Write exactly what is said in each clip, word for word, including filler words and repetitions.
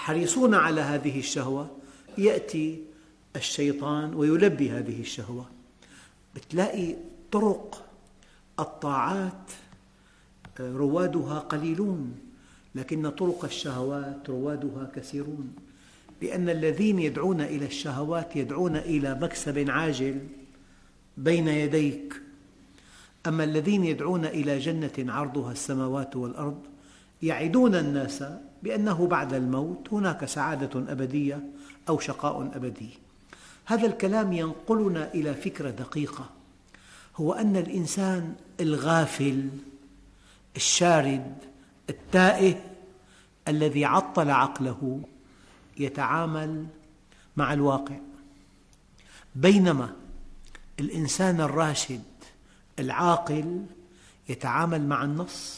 حريصون على هذه الشهوة، يأتي الشيطان ويلبي هذه الشهوة. بتلاقي طرق الطاعات روادها قليلون، لكن طرق الشهوات روادها كثيرون، لأن الذين يدعون إلى الشهوات يدعون إلى مكسب عاجل بين يديك، أما الذين يدعون إلى جنة عرضها السماوات والأرض يعدون الناس بأنه بعد الموت هناك سعادة أبدية أو شقاء أبدي. هذا الكلام ينقلنا إلى فكرة دقيقة، هو أن الإنسان الغافل الشارد التائه الذي عطل عقله يتعامل مع الواقع، بينما الإنسان الراشد العاقل يتعامل مع النص.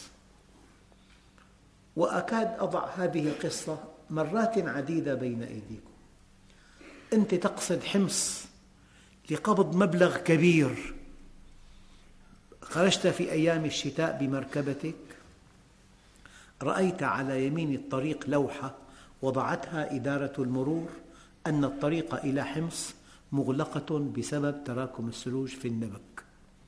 وأكاد أضع هذه القصة مرات عديدة بين أيديكم. أنت تقصد حمص لقبض مبلغ كبير، خرجت في أيام الشتاء بمركبتك، رأيت على يمين الطريق لوحة وضعتها إدارة المرور أن الطريق إلى حمص مغلقة بسبب تراكم الثلوج في النبك.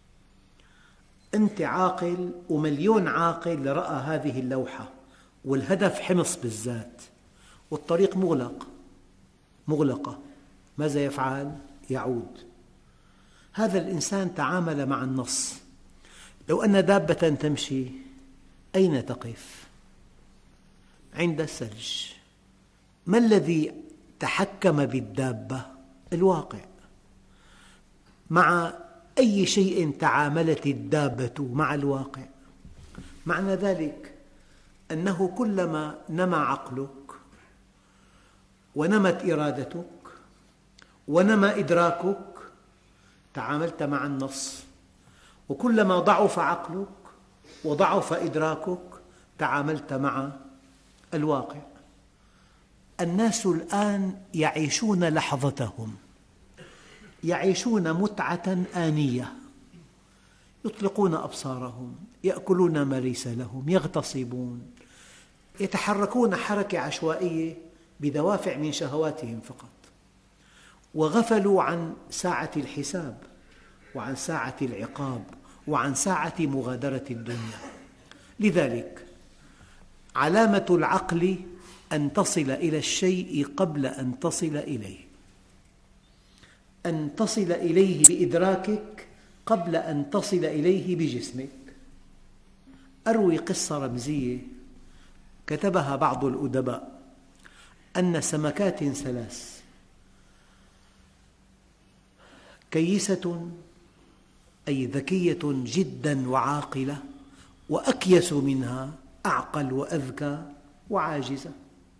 أنت عاقل ومليون عاقل رأى هذه اللوحة والهدف حمص بالذات والطريق مغلق مغلقة، ماذا يفعل؟ يعود. هذا الإنسان تعامل مع النص. لو أن دابة تمشي أين تقف؟ عند الثلج. ما الذي تحكم بالدابة؟ الواقع. مع أي شيء تعاملت الدابة؟ مع الواقع. معنى ذلك أنه كلما نمى عقلك ونمت إرادتك ونمى إدراكك تعاملت مع النص، وكلما ضعف عقلك وضعف إدراكك تعاملت مع الواقع. الناس الآن يعيشون لحظتهم، يعيشون متعة آنية، يطلقون أبصارهم، يأكلون ما ليس لهم، يغتصبون، يتحركون حركة عشوائية بدوافع من شهواتهم فقط، وغفلوا عن ساعة الحساب وعن ساعة العقاب وعن ساعة مغادرة الدنيا. لذلك علامة العقل أن تصل إلى الشيء قبل أن تصل إليه، أن تصل إليه بإدراكك قبل أن تصل إليه بجسمك. أروي قصة رمزية كتبها بعض الأدباء أن سمكات ثلاث، كيسة أي ذكية جدا وعاقلة، وأكيس منها أعقل وأذكى وعاجزة،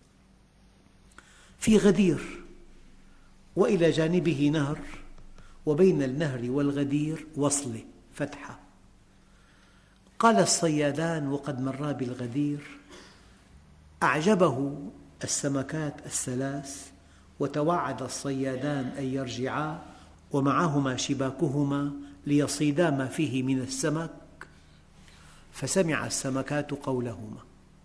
في غدير وإلى جانبه نهر، وبين النهر والغدير وصلة فتحة. قال الصيادان وقد مرا بالغدير: أعجبه السمكات الثلاث، وتوعد الصيادان أن يرجعا ومعهما شباكهما ليصيدا ما فيه من السمك، فسمع السمكات قولهما.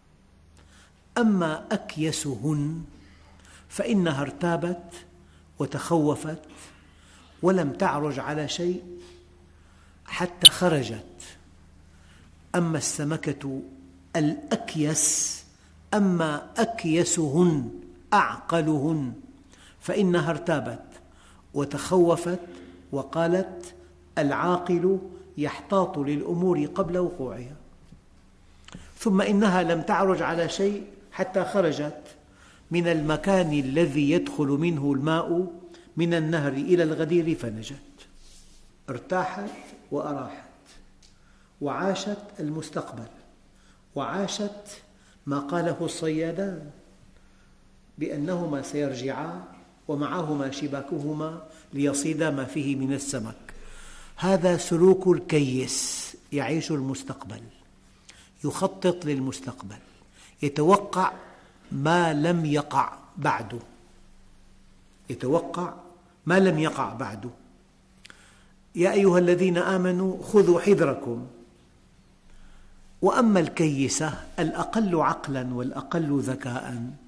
أما أكيسهن فإنها ارتابت وتخوفت ولم تعرج على شيء حتى خرجت. أما السمكة الأكيس أما أكيسهن أعقلهن فإنها ارتابت وتخوفت وقالت: العاقل يحتاط للأمور قبل وقوعها. ثم إنها لم تعرج على شيء حتى خرجت من المكان الذي يدخل منه الماء من النهر إلى الغدير فنجت، ارتاحت وأراحت، وعاشت المستقبل، وعاشت ما قاله الصيادان بأنهما سيرجعا ومعهما شباكهما ليصيدا ما فيه من السمك. هذا سلوك الكيس، يعيش المستقبل، يخطط للمستقبل، يتوقع ما لم يقع بعده، يتوقع ما لم يقع بعده. يا أيها الذين آمنوا خذوا حذركم. وأما الكيسة الأقل عقلاً والأقل ذكاءً